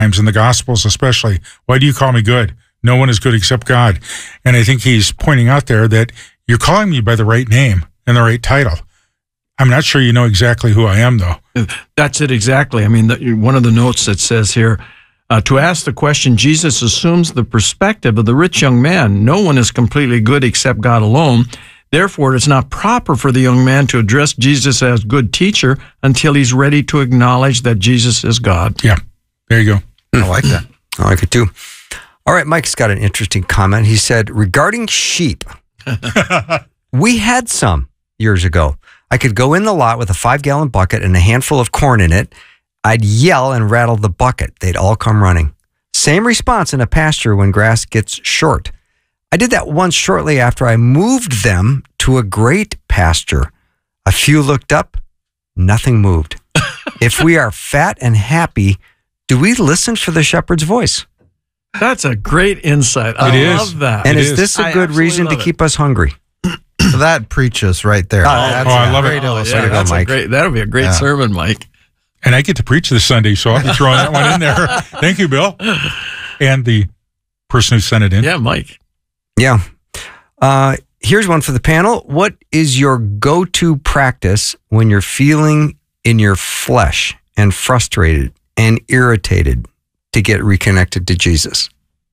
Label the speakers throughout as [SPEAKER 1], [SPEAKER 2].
[SPEAKER 1] times in the Gospels especially. Why do you call me good? No one is good except God. And I think he's pointing out there that you're calling me by the right name and the right title. I'm not sure you know exactly who I am, though.
[SPEAKER 2] That's it exactly. I mean, one of the notes that says here, to ask the question, Jesus assumes the perspective of the rich young man. No one is completely good except God alone. Therefore, it's not proper for the young man to address Jesus as good teacher until he's ready to acknowledge that Jesus is God.
[SPEAKER 1] Yeah, there you go.
[SPEAKER 3] I like that. I like it too. All right, Mike's got an interesting comment. He said, regarding sheep, we had some years ago. I could go in the lot with a 5-gallon bucket and a handful of corn in it. I'd yell and rattle the bucket. They'd all come running. Same response in a pasture when grass gets short. I did that once shortly after I moved them to a great pasture. A few looked up, nothing moved. If we are fat and happy, do we listen for the shepherd's voice?
[SPEAKER 2] That's a great insight. I love that.
[SPEAKER 3] And is this a good reason to keep us hungry?
[SPEAKER 4] That preaches right there.
[SPEAKER 1] I love it.
[SPEAKER 2] That'll be a great sermon, Mike.
[SPEAKER 1] And I get to preach this Sunday, so I'll be throwing that one in there. Thank you, Bill. And the person who sent it in.
[SPEAKER 2] Yeah, Mike.
[SPEAKER 3] Yeah. Here's one for the panel. What is your go-to practice when you're feeling in your flesh and frustrated and irritated to get reconnected to Jesus?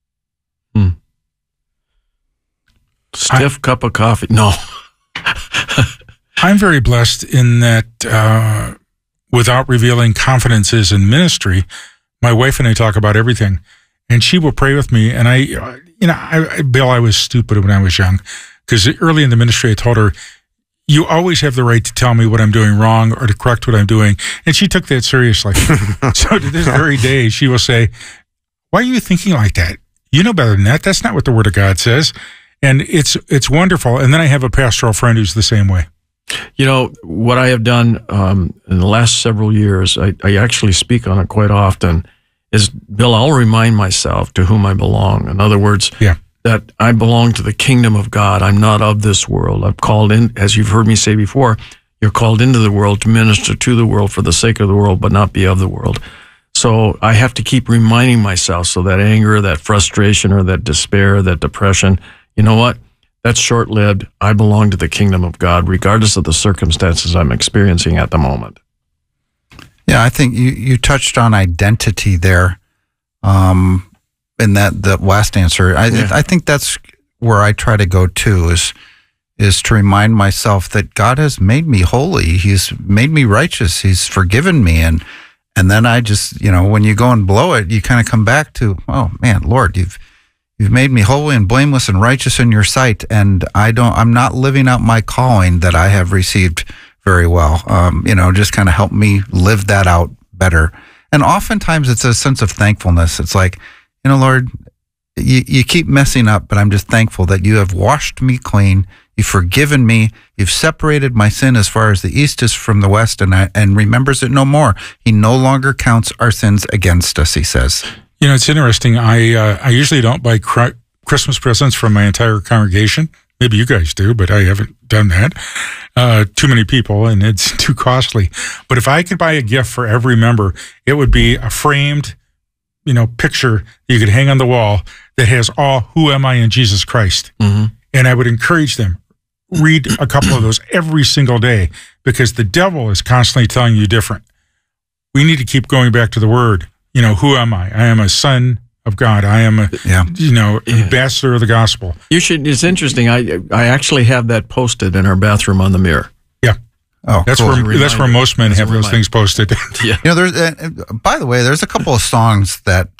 [SPEAKER 2] Stiff cup of coffee. No.
[SPEAKER 1] I'm very blessed in that without revealing confidences in ministry, my wife and I talk about everything. And she will pray with me. And Bill, I was stupid when I was young, because early in the ministry, I told her, you always have the right to tell me what I'm doing wrong or to correct what I'm doing. And she took that seriously. So to this very day, she will say, why are you thinking like that? You know better than that. That's not what the Word of God says. And it's wonderful. And then I have a pastoral friend who's the same way.
[SPEAKER 2] You know, what I have done in the last several years, I actually speak on it quite often, is, Bill, I'll remind myself to whom I belong. In other words, that I belong to the kingdom of God. I'm not of this world. I'm called in, as you've heard me say before, you're called into the world to minister to the world for the sake of the world, but not be of the world. So I have to keep reminding myself, so that anger, that frustration, or that despair, that depression, you know what? That's short-lived. I belong to the kingdom of God, regardless of the circumstances I'm experiencing at the moment.
[SPEAKER 4] Yeah, I think you touched on identity there in that last answer. I think that's where I try to go to, is to remind myself that God has made me holy. He's made me righteous. He's forgiven me. And then I just, when you go and blow it, you kind of come back to, oh man, Lord, you've made me holy and blameless and righteous in your sight, and I'm not living out my calling that I have received very well. Just kind of help me live that out better. And oftentimes it's a sense of thankfulness. It's like, Lord, you keep messing up, but I'm just thankful that you have washed me clean. You've forgiven me. You've separated my sin as far as the east is from the west, and remembers it no more. He no longer counts our sins against us, he says.
[SPEAKER 1] It's interesting. I usually don't buy Christmas presents for my entire congregation. Maybe you guys do, but I haven't done that. Too many people, and it's too costly. But if I could buy a gift for every member, it would be a framed, picture that you could hang on the wall that has all "Who am I in Jesus Christ?" Mm-hmm. And I would encourage them, read a couple of those every single day, because the devil is constantly telling you different. We need to keep going back to the Word. Who am I? I am a son of God. I am ambassador of the gospel.
[SPEAKER 2] You should. It's interesting. I actually have that posted in our bathroom on the mirror.
[SPEAKER 1] Yeah.
[SPEAKER 4] Oh,
[SPEAKER 1] that's
[SPEAKER 4] cool.
[SPEAKER 1] That's where most men have those things posted.
[SPEAKER 2] Yeah.
[SPEAKER 4] By the way, there's a couple of songs that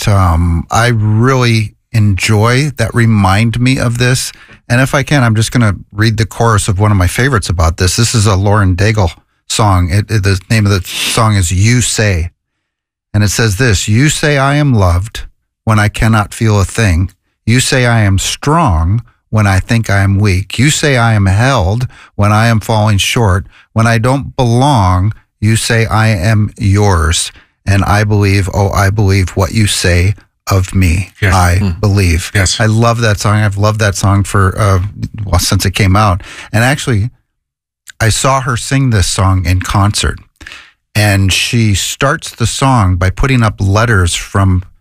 [SPEAKER 4] I really enjoy that remind me of this. And if I can, I'm just going to read the chorus of one of my favorites about this. This is a Lauren Daigle song. The name of the song is "You Say." And it says this: you say I am loved when I cannot feel a thing. You say I am strong when I think I am weak. You say I am held when I am falling short. When I don't belong, you say I am yours. And I believe what you say of me. Yes. I believe.
[SPEAKER 1] Yes.
[SPEAKER 4] I love that song. I've loved that song since it came out. And actually, I saw her sing this song in concert. And she starts the song by putting up letters from